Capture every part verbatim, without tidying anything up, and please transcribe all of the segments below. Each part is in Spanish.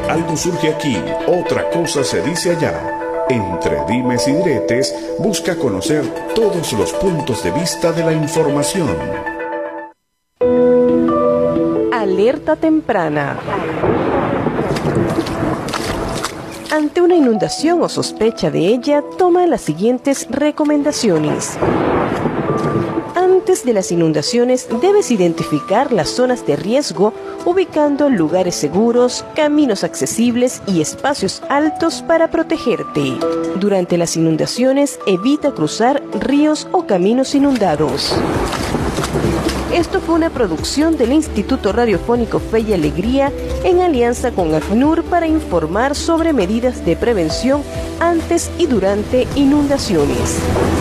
algo surge aquí, otra cosa se dice allá. Entre dimes y diretes, busca conocer todos los puntos de vista de la información. Alerta temprana. Ante una inundación o sospecha de ella, toma las siguientes recomendaciones. Antes de las inundaciones, debes identificar las zonas de riesgo, ubicando lugares seguros, caminos accesibles y espacios altos para protegerte. Durante las inundaciones, evita cruzar ríos o caminos inundados. Esto fue una producción del Instituto Radiofónico Fe y Alegría en alianza con ACNUR para informar sobre medidas de prevención antes y durante inundaciones.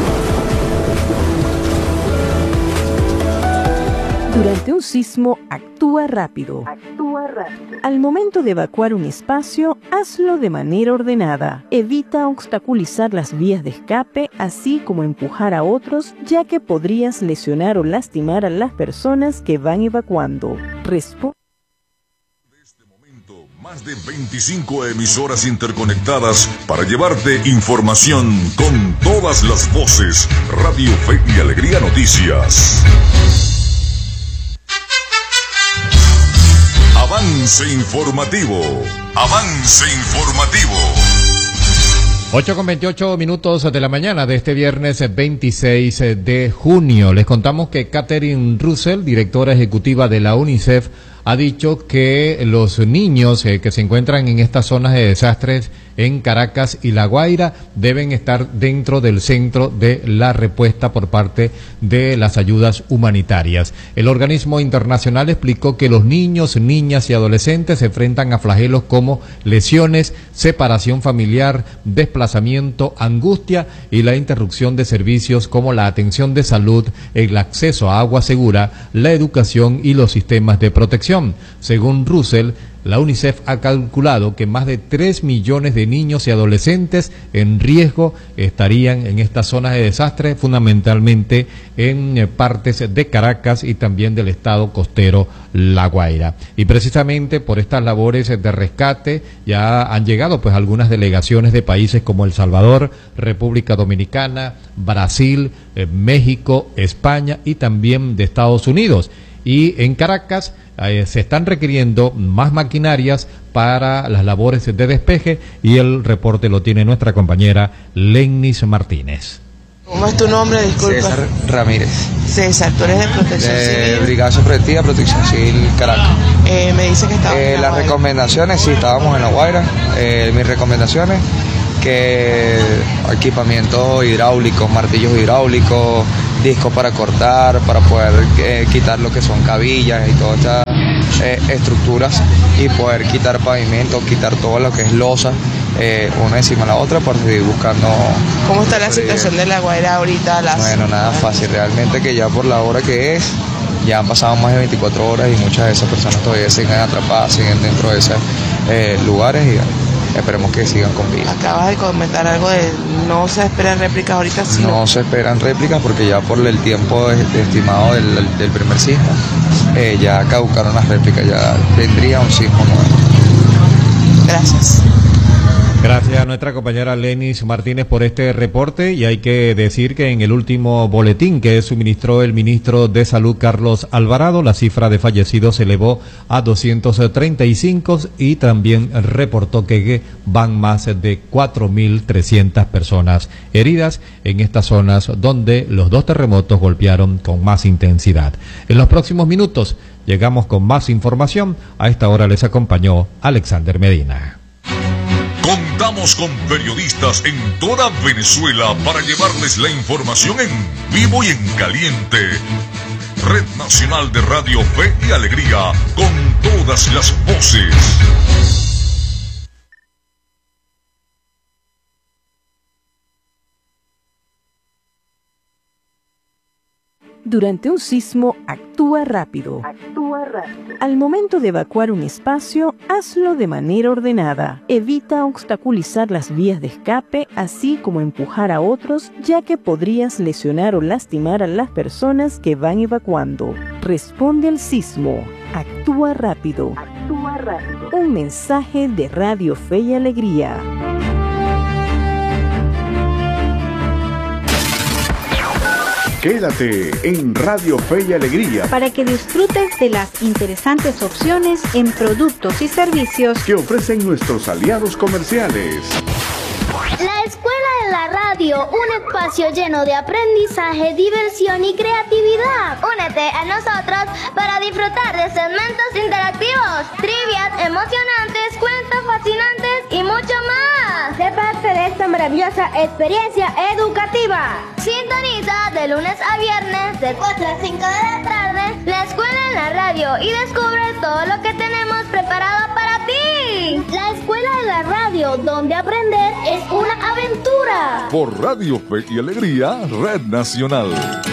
Durante un sismo, actúa rápido. Actúa rápido. Al momento de evacuar un espacio, hazlo de manera ordenada. Evita obstaculizar las vías de escape, así como empujar a otros, ya que podrías lesionar o lastimar a las personas que van evacuando. Responde. Más de veinticinco emisoras interconectadas para llevarte información con todas las voces. Radio Fe y Alegría Noticias. Avance informativo. Avance informativo. ocho con veintiocho minutos de la mañana de este viernes veintiséis de junio. Les contamos que Catherine Russell, directora ejecutiva de la UNICEF, ha dicho que los niños eh, que se encuentran en estas zonas de desastres en Caracas y La Guaira deben estar dentro del centro de la respuesta por parte de las ayudas humanitarias. El organismo internacional explicó que los niños, niñas y adolescentes se enfrentan a flagelos como lesiones, separación familiar, desplazamiento, angustia y la interrupción de servicios como la atención de salud, el acceso a agua segura, la educación y los sistemas de protección. Según Russell, la UNICEF ha calculado que más de tres millones de niños y adolescentes en riesgo estarían en estas zonas de desastre, fundamentalmente en partes de Caracas y también del estado costero La Guaira. Y precisamente por estas labores de rescate ya han llegado pues algunas delegaciones de países como El Salvador, República Dominicana, Brasil, eh, México, España y también de Estados Unidos. Y en Caracas eh, se están requiriendo más maquinarias para las labores de despeje y el reporte lo tiene nuestra compañera Lennis Martínez. ¿Cómo es tu nombre? Disculpa. César Ramírez. César, tú eres de Protección de Civil. Brigada Supletiva Protección Civil Caracas. Eh, me dice que estaba eh, en La Las Guaira. recomendaciones, sí, estábamos en La Guaira. Eh, mis recomendaciones, que equipamiento hidráulico, martillos hidráulicos, discos para cortar, para poder eh, quitar lo que son cabillas y todas estas eh, estructuras y poder quitar pavimento, quitar todo lo que es losa, eh, una encima de la otra para seguir buscando. ¿Cómo está la situación de La Guaira ahorita? Las... Bueno, nada fácil, realmente que ya por la hora que es, ya han pasado más de veinticuatro horas y muchas de esas personas todavía siguen atrapadas, siguen dentro de esos eh, lugares y esperemos que sigan con vida. Acabas de comentar algo de no se esperan réplicas ahorita, sino... No se esperan réplicas porque ya por el tiempo estimado del, del primer sismo, eh, ya caducaron las réplicas, ya vendría un sismo nuevo. Gracias. Gracias a nuestra compañera Lennis Martínez por este reporte, y hay que decir que en el último boletín que suministró el ministro de Salud Carlos Alvarado, la cifra de fallecidos se elevó a doscientos treinta y cinco y también reportó que van más de cuatro mil trescientas personas heridas en estas zonas donde los dos terremotos golpearon con más intensidad. En los próximos minutos llegamos con más información. A esta hora les acompañó Alexander Medina. Contamos con periodistas en toda Venezuela para llevarles la información en vivo y en caliente. Red Nacional de Radio Fe y Alegría, con todas las voces. Durante un sismo, actúa rápido. Actúa rápido. Al momento de evacuar un espacio, hazlo de manera ordenada. Evita obstaculizar las vías de escape, así como empujar a otros, ya que podrías lesionar o lastimar a las personas que van evacuando. Responde al sismo. Actúa rápido. Actúa Radio. Un mensaje de Radio Fe y Alegría. Quédate en Radio Fe y Alegría para que disfrutes de las interesantes opciones en productos y servicios que ofrecen nuestros aliados comerciales. La Escuela de la Radio, un espacio lleno de aprendizaje, diversión y creatividad. Únete a nosotros para disfrutar de segmentos interactivos, trivias emocionantes, cuentos fascinantes y mucho más. Sé parte de esta maravillosa experiencia educativa. Sintoniza de lunes a viernes de cuatro a cinco de la tarde la Escuela en la Radio y descubre todo lo que tenemos preparado para ti. La Escuela de la Radio, donde aprender es una aventura. Por Radio Fe y Alegría, Red Nacional.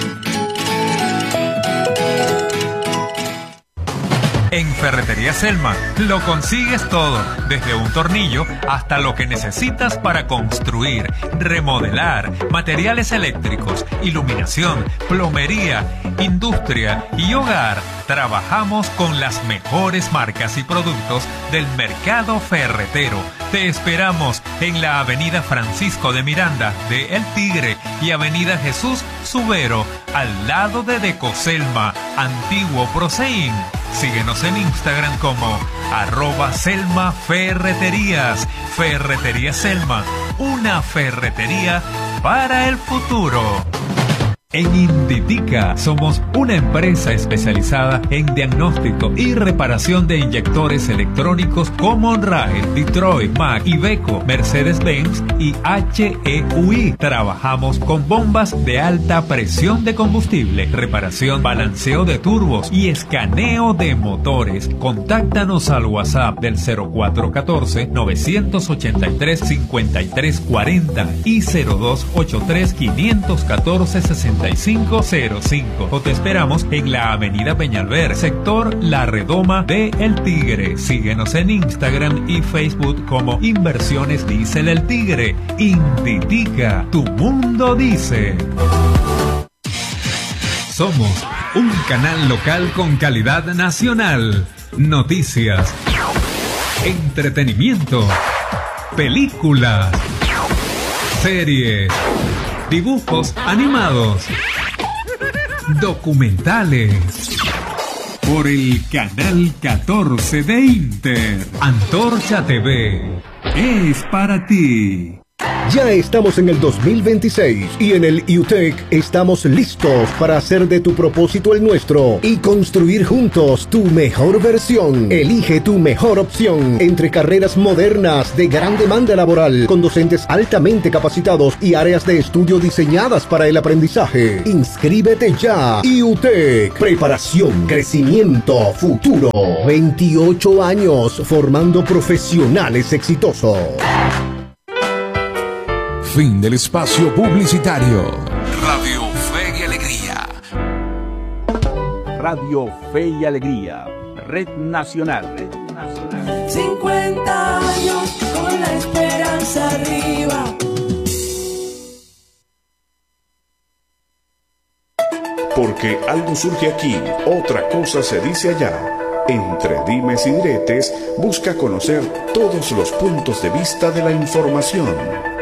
En Ferretería Selma lo consigues todo, desde un tornillo hasta lo que necesitas para construir, remodelar, materiales eléctricos, iluminación, plomería, industria y hogar. Trabajamos con las mejores marcas y productos del mercado ferretero. Te esperamos en la Avenida Francisco de Miranda de El Tigre y Avenida Jesús Subero, al lado de Decoselma, antiguo Proseín. Síguenos en Instagram como arroba Selma Ferreterías. Ferretería Selma, una ferretería para el futuro. En Inditica somos una empresa especializada en diagnóstico y reparación de inyectores electrónicos como Honrail, Detroit, Mack, Iveco, Mercedes-Benz y H E U I. Trabajamos con bombas de alta presión de combustible, reparación, balanceo de turbos y escaneo de motores. Contáctanos al WhatsApp del cero cuatro uno cuatro, nueve ocho tres, cinco tres cuatro cero y cero dos ocho tres, cinco uno cuatro, seis cinco cero cinco o te esperamos en la Avenida Peñalver, sector La Redoma de El Tigre. Síguenos en Instagram y Facebook como Inversiones Diesel El Tigre. Inditica, tu mundo dice. Somos un canal local con calidad nacional. Noticias, entretenimiento, películas, series, dibujos animados, documentales, por el canal catorce de Inter. Antorcha T V es para ti. Ya estamos en el dos mil veintiséis y en el I U T E C estamos listos para hacer de tu propósito el nuestro y construir juntos tu mejor versión. Elige tu mejor opción entre carreras modernas de gran demanda laboral con docentes altamente capacitados y áreas de estudio diseñadas para el aprendizaje. Inscríbete ya. I U T E C, preparación, crecimiento, futuro. veintiocho años formando profesionales exitosos. Fin del espacio publicitario. Radio Fe y Alegría. Radio Fe y Alegría. Red Nacional. Red Nacional. cincuenta años con la esperanza arriba. Porque algo surge aquí, otra cosa se dice allá. Entre dimes y diretes, busca conocer todos los puntos de vista de la información.